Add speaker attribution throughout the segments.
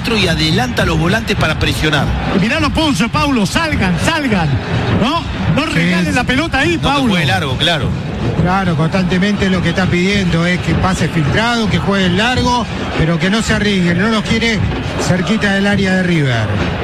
Speaker 1: 4 y adelanta a los volantes para presionar.
Speaker 2: Y mirá los Ponce, Paulo, salgan. No regalen la pelota ahí, Paulo.
Speaker 1: No, que juegue largo, claro.
Speaker 3: Claro, constantemente lo que está pidiendo es que pase filtrado, que juegue largo, pero que no se arriesguen, no los quiere cerquita del área de River.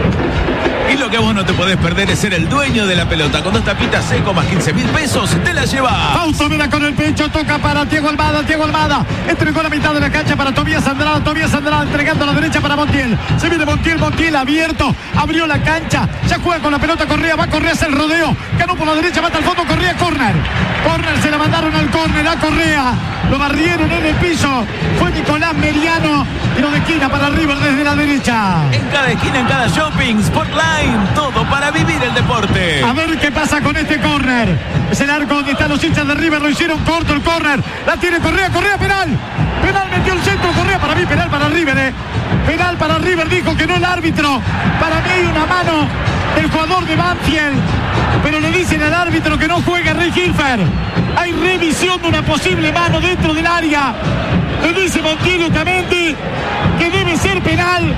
Speaker 4: Y lo que vos no te podés perder es ser el dueño de la pelota. Con 2 tapitas seco más 15.000 pesos, te la llevas.
Speaker 2: Fausto Vera con el pecho, toca para Thiago Almada. Entregó la mitad de la cancha para Tobías Andrada entregando a la derecha para Montiel. Se viene Montiel abierto, abrió la cancha, ya juega con la pelota Correa, va Correa, hace el rodeo, ganó por la derecha, va hasta el fondo, Correa, córner, se la mandaron al córner a Correa, lo barrieron en el piso, fue Nicolás Meriano, tiro de esquina para River desde la derecha.
Speaker 4: En cada esquina, en cada shopping, Sportline, todo para vivir el deporte.
Speaker 2: A ver qué pasa con este córner. Es el arco donde están los hinchas de River, lo hicieron corto el córner. La tiene Correa, penal. Penal, metió el centro, Correa, para mí penal para River, Penal para River, dijo que no el árbitro. Para mí hay una mano del jugador de Banfield, pero le dicen al árbitro que no juega Rey Hilfer. Hay revisión de una posible mano dentro del área. Le dice Montiel Otamendi que debe ser penal.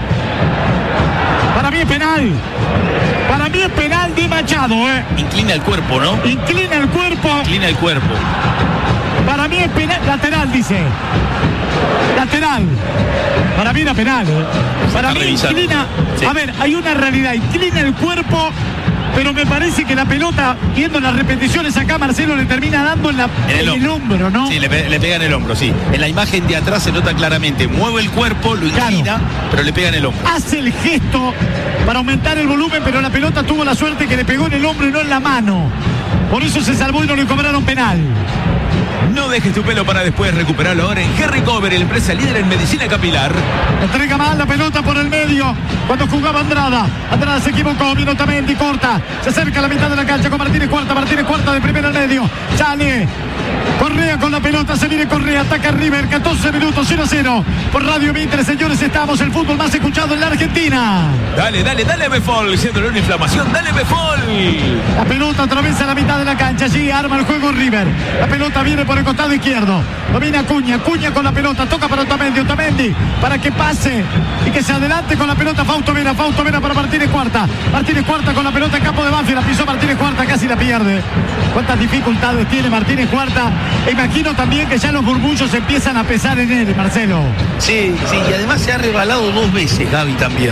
Speaker 2: Para mí es penal. Para mí es penal de Machado,
Speaker 1: Inclina el cuerpo, ¿no?
Speaker 2: Inclina el cuerpo. Para mí es penal. Lateral, dice. Lateral. Para mí era penal, Para mí inclina. Sí. A ver, hay una realidad. Inclina el cuerpo, pero me parece que la pelota, viendo las repeticiones acá, Marcelo le termina dando en el hombro, ¿no?
Speaker 1: Sí, le pega en el hombro, sí. En la imagen de atrás se nota claramente. Mueve el cuerpo, lo inclina, pero le pega en el hombro.
Speaker 2: Hace el gesto para aumentar el volumen, pero la pelota tuvo la suerte que le pegó en el hombro y no en la mano. Por eso se salvó y no le cobraron penal.
Speaker 4: No dejes tu pelo para después recuperarlo ahora en Hair Recovery, la empresa líder en medicina capilar.
Speaker 2: Entrega mal la pelota por el medio cuando jugaba Andrada. Andrada se equivocó, vino Otamendi, corta. Se acerca a la mitad de la cancha con Martínez Cuarta de primera al medio. Sale Correa con la pelota, se viene Correa, ataca River, 14 minutos, 0-0. Por Radio Mitre, señores, estamos el fútbol más escuchado en la Argentina.
Speaker 4: Dale, Befol, siendo una inflamación, dale Befol.
Speaker 2: La pelota atraviesa la mitad de la cancha, allí arma el juego River. La pelota viene por el costado izquierdo. Domina Acuña con la pelota, toca para Otamendi, para que pase y que se adelante con la pelota Fausto Vera para Martínez Cuarta con la pelota en campo de Banfield, la pisó Martínez Cuarta, casi la pierde. Cuántas dificultades tiene Martínez Cuarta. E imagino también que ya los burbullos empiezan a pesar en él, Marcelo.
Speaker 1: Sí, y además se ha rebalado 2 veces Gaby también.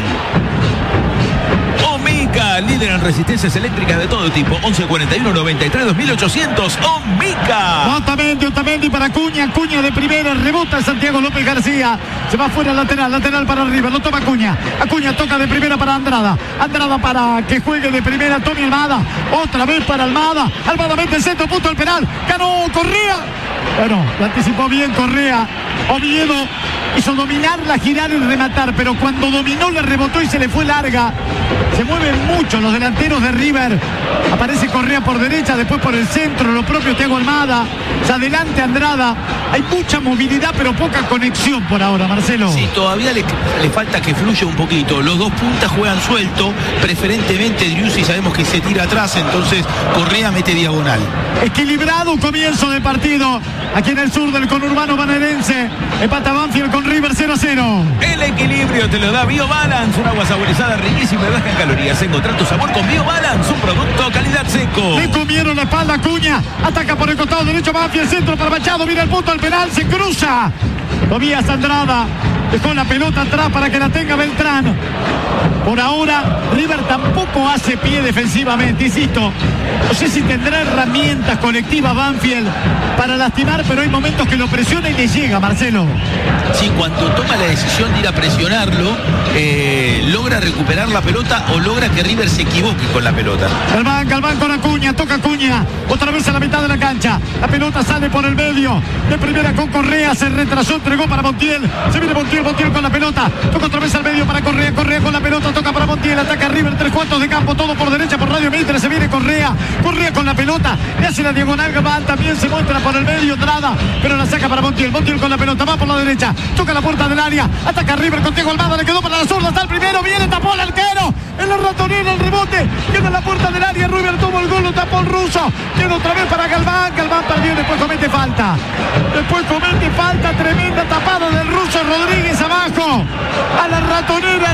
Speaker 4: Omica, líder en resistencias eléctricas de todo tipo. 1141-93-2800. Omica.
Speaker 2: Otamendi para Acuña de primera, rebota Santiago López García. Se va fuera lateral para River. Lo toma Acuña toca de primera para Andrada para que juegue de primera Tommy Almada. Otra vez para Almada mete el centro, punto del penal. Ganó Correa. Bueno, lo anticipó bien Correa. Oviedo hizo dominarla, girar y rematar, pero cuando dominó le rebotó y se le fue larga. Se mueven mucho los delanteros de River. Aparece Correa por derecha, después por el centro, lo propio Thiago Almada. Ya adelante Andrada. Hay mucha movilidad, pero poca conexión por ahora, Marcelo.
Speaker 1: Sí, todavía le falta que fluya un poquito. Los 2 puntas juegan suelto, preferentemente Driussi sabemos que se tira atrás, entonces Correa mete diagonal.
Speaker 2: Equilibrado comienzo de partido aquí en el sur del conurbano bonaerense. Empata Banfield con River 0-0.
Speaker 4: El equilibrio te lo da BioBalance, un agua saborizada riquísima y baja en calorías. Encontrar tu sabor con BioBalance, un producto calidad seco.
Speaker 2: Le comieron la espalda a Acuña, ataca por el costado derecho Banfield, centro para Machado, mira el punto al penal, se cruza. Tobías Andrada dejó la pelota atrás para que la tenga Beltrán. Por ahora River tampoco hace pie defensivamente, insisto. No sé si tendrá herramientas colectivas Banfield para lastimar, pero hay momentos que lo presiona y le llega, Marcelo.
Speaker 1: Sí, cuando toma la decisión de ir a presionarlo, logra recuperar la pelota o logra que River se equivoque con la pelota.
Speaker 2: Galván con Acuña, toca Acuña, otra vez a la mitad de la cancha. La pelota sale por el medio, de primera con Correa, se retrasó, entregó para Montiel. Se viene Montiel con la pelota, toca otra vez al medio para Correa con la pelota, toca para Montiel, ataca River, 3/4 de campo, todo por derecha por Radio Mitre, se viene Correa con la pelota, le hace la diagonal, Galván también se muestra por el medio, Andrada, pero la saca para Montiel con la pelota, va por la derecha, toca la puerta del área, ataca River con Thiago Almada, le quedó para la zurda, está el primero, viene, tapó el arquero, en la ratonera, el rebote, queda en la puerta del área, River tuvo el gol, lo tapó el ruso, queda otra vez para Galván perdió, después comete falta, tremenda tapada del ruso Rodríguez abajo, a la ratonera.